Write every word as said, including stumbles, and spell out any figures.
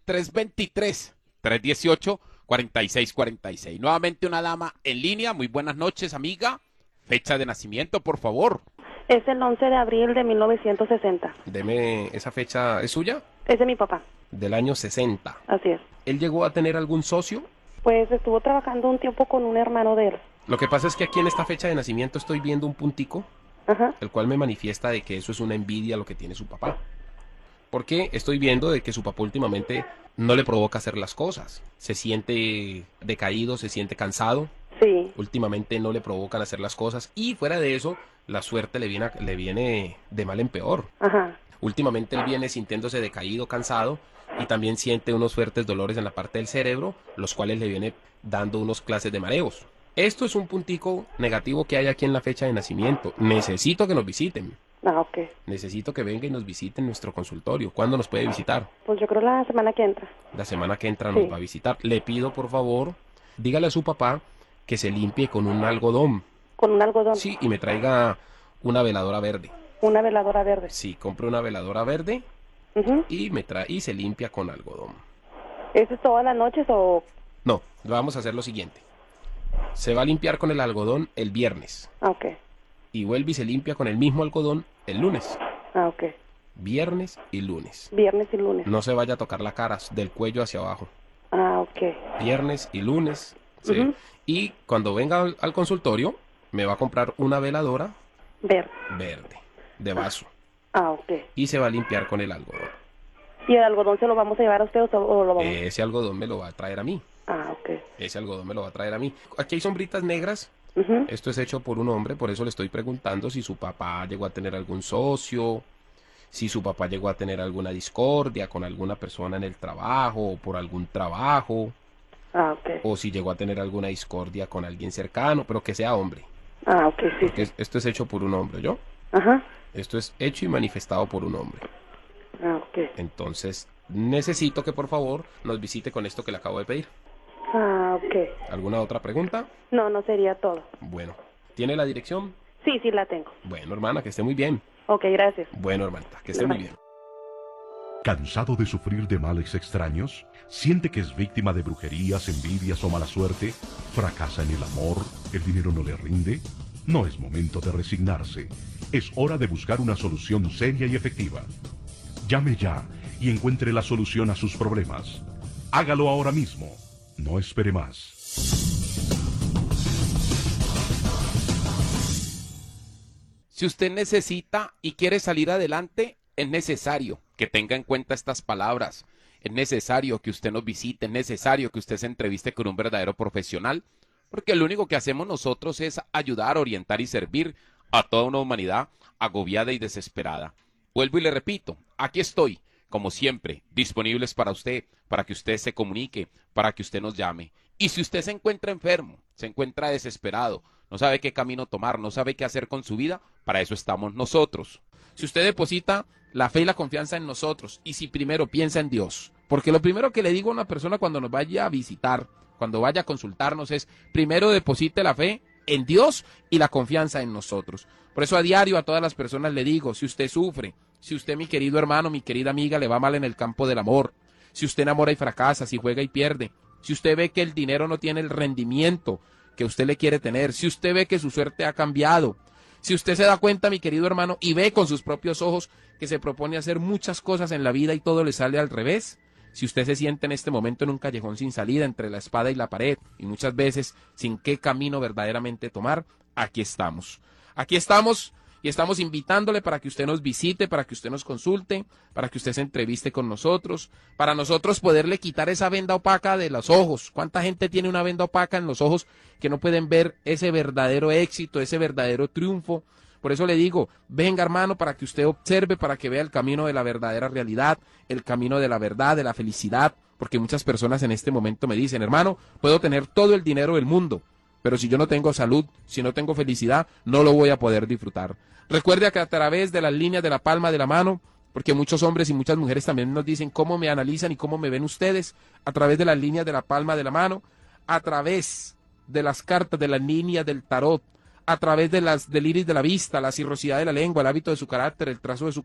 tres dos tres, tres uno ocho, cuatro seis cuatro seis. Nuevamente una dama en línea. Muy buenas noches, amiga. Fecha de nacimiento, por favor. Es el once de abril de mil novecientos sesenta. Deme, ¿esa fecha es suya? Es de mi papá. Del año sesenta. Así es. ¿Él llegó a tener algún socio? Pues estuvo trabajando un tiempo con un hermano de él. Lo que pasa es que aquí en esta fecha de nacimiento estoy viendo un puntico, Ajá. el cual me manifiesta de que eso es una envidia lo que tiene su papá. Porque estoy viendo de que su papá últimamente no le provoca hacer las cosas. Se siente decaído, se siente cansado. Sí. Últimamente no le provocan hacer las cosas. Y fuera de eso, la suerte le viene, a- le viene de mal en peor. Ajá. Últimamente él viene sintiéndose decaído, cansado, y también siente unos fuertes dolores en la parte del cerebro, los cuales le viene dando unos clases de mareos. Esto es un puntico negativo que hay aquí en la fecha de nacimiento. Necesito que nos visiten. Ah, ok. Necesito que venga y nos visite en nuestro consultorio. ¿Cuándo nos puede visitar? Pues yo creo la semana que entra. La semana que entra Sí. nos va a visitar. Le pido, por favor, dígale a su papá que se limpie con un algodón. Con un algodón. Sí, y me traiga una veladora verde. Una veladora verde. Sí, compre una veladora verde Ujú. y me trae y se limpia con algodón. ¿Eso es todas las noches o...? No, vamos a hacer lo siguiente. Se va a limpiar con el algodón el viernes Ah, ok. y vuelve y se limpia con el mismo algodón el lunes. Ah, ok. Viernes y lunes. Viernes y lunes. No se vaya a tocar la cara del cuello hacia abajo. Ah, ok. Viernes y lunes. ¿sí? Ujú. Y cuando venga al, al consultorio, me va a comprar una veladora Ver. verde de vaso Ah, ok. y se va a limpiar con el algodón. ¿Y el algodón se lo vamos a llevar a usted o, o lo vamos? Ese algodón me lo va a traer a mí. Ah, ok. Ese algodón me lo va a traer a mí. Aquí hay sombritas negras. Ujú. Esto es hecho por un hombre, por eso le estoy preguntando si su papá llegó a tener algún socio, si su papá llegó a tener alguna discordia con alguna persona en el trabajo o por algún trabajo, Ah, ok. o si llegó a tener alguna discordia con alguien cercano, pero que sea hombre. Ah, ok, sí. Porque es- esto es hecho por un hombre, ¿yo? Ajá. Esto es hecho y manifestado por un hombre. Ah, ok. Entonces, necesito que por favor nos visite con esto que le acabo de pedir. Ah, ok. ¿Alguna otra pregunta? No, no sería todo. Bueno, ¿tiene la dirección? Sí, sí la tengo. Bueno, hermana, que esté muy bien. Ok, gracias. Bueno, hermanita, que esté muy Bye. bien. ¿Cansado de sufrir de males extraños? ¿Siente que es víctima de brujerías, envidias o mala suerte? ¿Fracasa en el amor? ¿El dinero no le rinde? No es momento de resignarse. Es hora de buscar una solución seria y efectiva. Llame ya y encuentre la solución a sus problemas. Hágalo ahora mismo. No espere más. Si usted necesita y quiere salir adelante, es necesario que tenga en cuenta estas palabras. Es necesario que usted nos visite, es necesario que usted se entreviste con un verdadero profesional, porque lo único que hacemos nosotros es ayudar, orientar y servir a toda una humanidad agobiada y desesperada. Vuelvo y le repito, aquí estoy, como siempre, disponibles para usted, para que usted se comunique, para que usted nos llame. Y si usted se encuentra enfermo, se encuentra desesperado, no sabe qué camino tomar, no sabe qué hacer con su vida, para eso estamos nosotros. Si usted deposita la fe y la confianza en nosotros, y si primero piensa en Dios, porque lo primero que le digo a una persona cuando nos vaya a visitar, cuando vaya a consultarnos es, primero deposite la fe en Dios y la confianza en nosotros. Por eso a diario a todas las personas le digo, si usted sufre, si usted, mi querido hermano, mi querida amiga, le va mal en el campo del amor, si usted enamora y fracasa, si juega y pierde, si usted ve que el dinero no tiene el rendimiento que usted le quiere tener, si usted ve que su suerte ha cambiado, si usted se da cuenta, mi querido hermano, y ve con sus propios ojos que se propone hacer muchas cosas en la vida y todo le sale al revés, si usted se siente en este momento en un callejón sin salida, entre la espada y la pared, y muchas veces sin qué camino verdaderamente tomar, aquí estamos. Aquí estamos y estamos invitándole para que usted nos visite, para que usted nos consulte, para que usted se entreviste con nosotros, para nosotros poderle quitar esa venda opaca de los ojos. ¿Cuánta gente tiene una venda opaca en los ojos que no pueden ver ese verdadero éxito, ese verdadero triunfo? Por eso le digo, venga hermano, para que usted observe, para que vea el camino de la verdadera realidad, el camino de la verdad, de la felicidad, porque muchas personas en este momento me dicen, hermano, puedo tener todo el dinero del mundo, pero si yo no tengo salud, si no tengo felicidad, no lo voy a poder disfrutar. Recuerde que a través de las líneas de la palma de la mano, porque muchos hombres y muchas mujeres también nos dicen cómo me analizan y cómo me ven ustedes, a través de las líneas de la palma de la mano, a través de las cartas, de las líneas del tarot, a través de las del iris de la vista, la cirrosidad de la lengua, el hábito de su carácter, el trazo de su